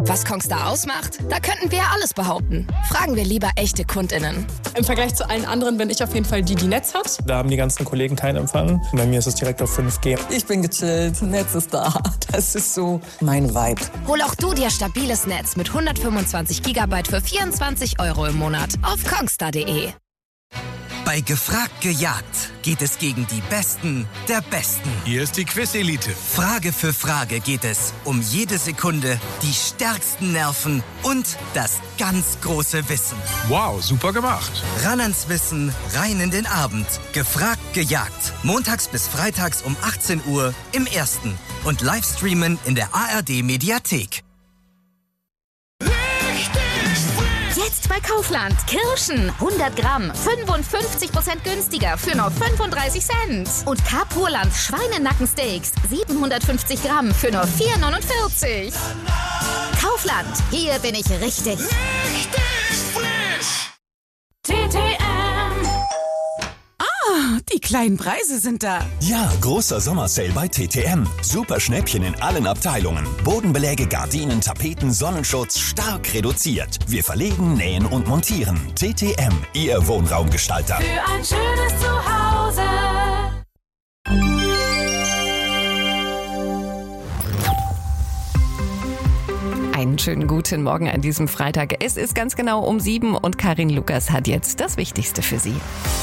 Was Kongstar ausmacht? Da könnten wir alles behaupten. Fragen wir lieber echte KundInnen. Im Vergleich zu allen anderen bin ich auf jeden Fall die Netz hat. Da haben die ganzen Kollegen keinen Empfang. Bei mir ist es direkt auf 5G. Ich bin gechillt, Netz ist da. Das ist so mein Vibe. Hol auch du dir stabiles Netz mit 125 GB für 24 € im Monat auf kongstar.de. Bei Gefragt gejagt geht es gegen die Besten der Besten. Hier ist die Quiz-Elite. Frage für Frage geht es um jede Sekunde, die stärksten Nerven und das ganz große Wissen. Wow, super gemacht. Ran ans Wissen, rein in den Abend. Gefragt gejagt. Montags bis freitags um 18 Uhr im Ersten. Und Livestreamen in der ARD-Mediathek. Jetzt bei Kaufland. Kirschen 100 Gramm, 55% günstiger für nur 35 Cent. Und Carpurland Schweinenackensteaks 750 Gramm für nur 4,49. Kaufland, hier bin ich richtig. Richtig frisch. TTM. Die kleinen Preise sind da. Ja, großer Sommersale bei TTM. Super Schnäppchen in allen Abteilungen. Bodenbeläge, Gardinen, Tapeten, Sonnenschutz stark reduziert. Wir verlegen, nähen und montieren. TTM, Ihr Wohnraumgestalter. Für ein schönes Zuhause. Einen schönen guten Morgen an diesem Freitag. Es ist ganz genau um 7 und Karin Lukas hat jetzt das Wichtigste für Sie.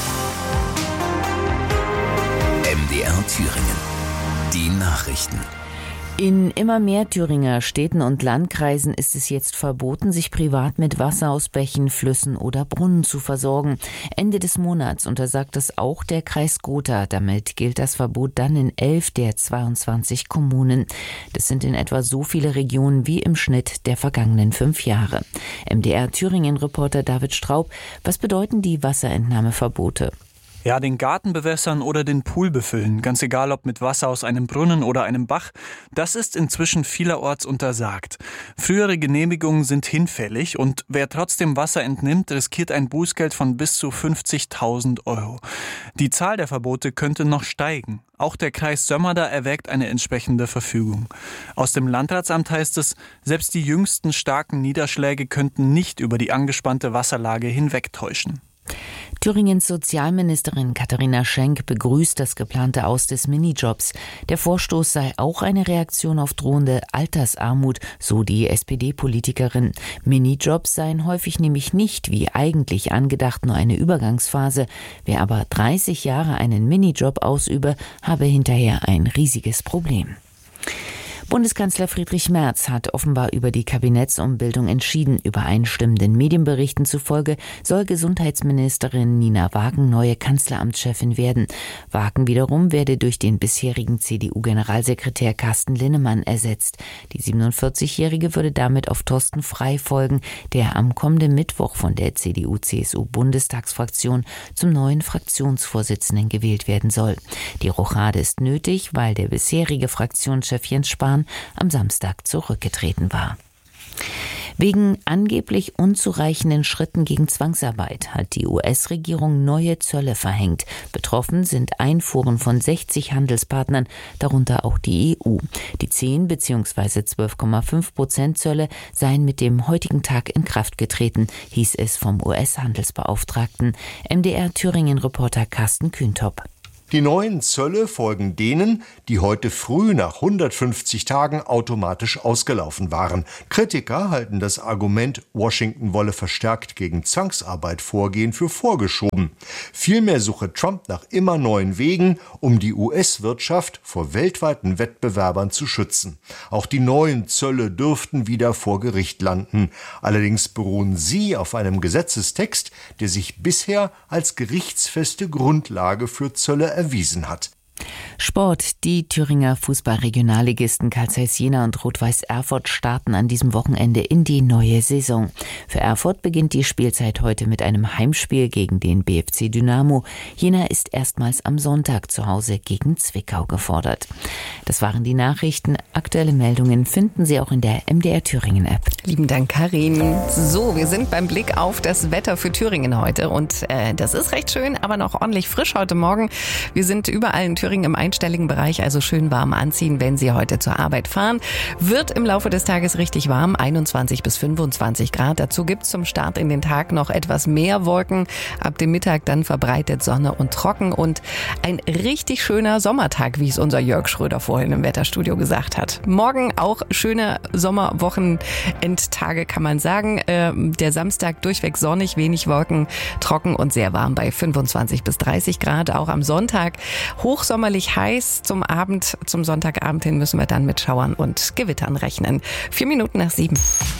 MDR Thüringen. Die Nachrichten. In immer mehr Thüringer Städten und Landkreisen ist es jetzt verboten, sich privat mit Wasser aus Bächen, Flüssen oder Brunnen zu versorgen. Ende des Monats untersagt es auch der Kreis Gotha. Damit gilt das Verbot dann in 11 der 22 Kommunen. Das sind in etwa so viele Regionen wie im Schnitt der vergangenen 5 Jahre. MDR Thüringen-Reporter David Straub, was bedeuten die Wasserentnahmeverbote? Ja, den Garten bewässern oder den Pool befüllen, ganz egal ob mit Wasser aus einem Brunnen oder einem Bach, das ist inzwischen vielerorts untersagt. Frühere Genehmigungen sind hinfällig und wer trotzdem Wasser entnimmt, riskiert ein Bußgeld von bis zu 50.000 €. Die Zahl der Verbote könnte noch steigen. Auch der Kreis Sömmerda erwägt eine entsprechende Verfügung. Aus dem Landratsamt heißt es, selbst die jüngsten starken Niederschläge könnten nicht über die angespannte Wasserlage hinwegtäuschen. Thüringens Sozialministerin Katharina Schenk begrüßt das geplante Aus des Minijobs. Der Vorstoß sei auch eine Reaktion auf drohende Altersarmut, so die SPD-Politikerin. Minijobs seien häufig nämlich nicht, wie eigentlich angedacht, nur eine Übergangsphase. Wer aber 30 Jahre einen Minijob ausübe, habe hinterher ein riesiges Problem. Bundeskanzler Friedrich Merz hat offenbar über die Kabinettsumbildung entschieden. Übereinstimmenden Medienberichten zufolge soll Gesundheitsministerin Nina Wagen neue Kanzleramtschefin werden. Wagen wiederum werde durch den bisherigen CDU-Generalsekretär Carsten Linnemann ersetzt. Die 47-Jährige würde damit auf Thorsten Frey folgen, der am kommenden Mittwoch von der CDU-CSU-Bundestagsfraktion zum neuen Fraktionsvorsitzenden gewählt werden soll. Die Rochade ist nötig, weil der bisherige Fraktionschef Jens Spahn am Samstag zurückgetreten war. Wegen angeblich unzureichenden Schritten gegen Zwangsarbeit hat die US-Regierung neue Zölle verhängt. Betroffen sind Einfuhren von 60 Handelspartnern, darunter auch die EU. Die 10 bzw. 12,5% Zölle seien mit dem heutigen Tag in Kraft getreten, hieß es vom US-Handelsbeauftragten. MDR Thüringen-Reporter Carsten Kühntop. Die neuen Zölle folgen denen, die heute früh nach 150 Tagen automatisch ausgelaufen waren. Kritiker halten das Argument, Washington wolle verstärkt gegen Zwangsarbeit vorgehen, für vorgeschoben. Vielmehr suche Trump nach immer neuen Wegen, um die US-Wirtschaft vor weltweiten Wettbewerbern zu schützen. Auch die neuen Zölle dürften wieder vor Gericht landen. Allerdings beruhen sie auf einem Gesetzestext, der sich bisher als gerichtsfeste Grundlage für Zölle erwiesen hat. Sport. Die Thüringer Fußball-Regionalligisten Carl Zeiss Jena und Rot-Weiß Erfurt starten an diesem Wochenende in die neue Saison. Für Erfurt beginnt die Spielzeit heute mit einem Heimspiel gegen den BFC Dynamo. Jena ist erstmals am Sonntag zu Hause gegen Zwickau gefordert. Das waren die Nachrichten. Aktuelle Meldungen finden Sie auch in der MDR Thüringen App. Lieben Dank, Karin. So, wir sind beim Blick auf das Wetter für Thüringen heute und das ist recht schön, aber noch ordentlich frisch heute Morgen. Wir sind überall in Thüringen im einstelligen Bereich, also schön warm anziehen, wenn Sie heute zur Arbeit fahren. Wird im Laufe des Tages richtig warm, 21 bis 25 Grad. Dazu gibt's zum Start in den Tag noch etwas mehr Wolken. Ab dem Mittag dann verbreitet Sonne und trocken und ein richtig schöner Sommertag, wie es unser Jörg Schröder vorhin im Wetterstudio gesagt hat. Morgen auch schöne Sommerwochenendtage, kann man sagen. Der Samstag durchweg sonnig, wenig Wolken, trocken und sehr warm bei 25 bis 30 Grad. Auch am Sonntag hochsommerlich heiß. Zum Sonntagabend hin müssen wir dann mit Schauern und Gewittern rechnen. 4 Minuten nach 7.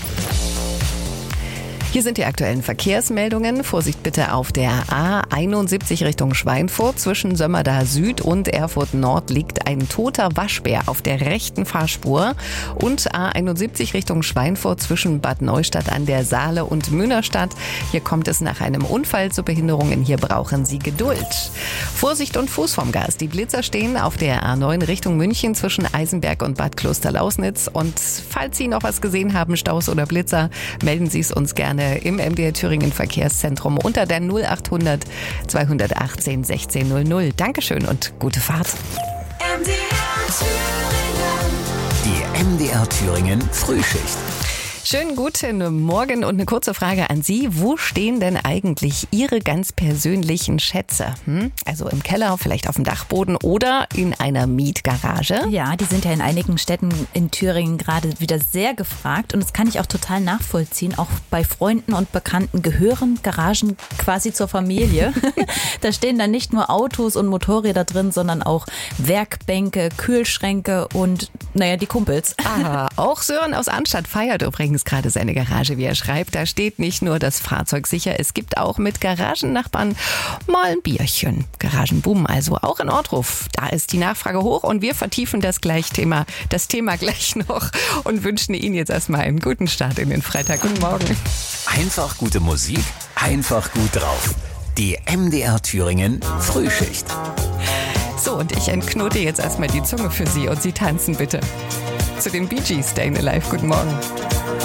Hier sind die aktuellen Verkehrsmeldungen. Vorsicht bitte auf der A71 Richtung Schweinfurt. Zwischen Sömmerda Süd und Erfurt Nord liegt ein toter Waschbär auf der rechten Fahrspur. Und A71 Richtung Schweinfurt zwischen Bad Neustadt an der Saale und Münnerstadt. Hier kommt es nach einem Unfall zu Behinderungen. Hier brauchen Sie Geduld. Vorsicht und Fuß vom Gas. Die Blitzer stehen auf der A9 Richtung München zwischen Eisenberg und Bad Klosterlausnitz. Und falls Sie noch was gesehen haben, Staus oder Blitzer, melden Sie es uns gerne im MDR Thüringen Verkehrszentrum unter der 0800 218 1600. Dankeschön und gute Fahrt. Die MDR Thüringen Frühschicht. Schönen guten Morgen und eine kurze Frage an Sie. Wo stehen denn eigentlich Ihre ganz persönlichen Schätze? Also im Keller, vielleicht auf dem Dachboden oder in einer Mietgarage? Ja, die sind ja in einigen Städten in Thüringen gerade wieder sehr gefragt und das kann ich auch total nachvollziehen. Auch bei Freunden und Bekannten gehören Garagen quasi zur Familie. Da stehen dann nicht nur Autos und Motorräder drin, sondern auch Werkbänke, Kühlschränke und die Kumpels. Auch Sören aus Arnstadt feiert übrigens gerade seine Garage, wie er schreibt. Da steht nicht nur das Fahrzeug sicher, es gibt auch mit Garagennachbarn mal ein Bierchen. Garagenboom also auch in Ortruf. Da ist die Nachfrage hoch und wir vertiefen das Thema gleich noch und wünschen Ihnen jetzt erstmal einen guten Start in den Freitag. Guten Morgen. Einfach gute Musik, einfach gut drauf. Die MDR Thüringen Frühschicht. So, und ich entknote jetzt erstmal die Zunge für Sie und Sie tanzen bitte zu den Bee Gees, Stayin' Alive. Guten Morgen.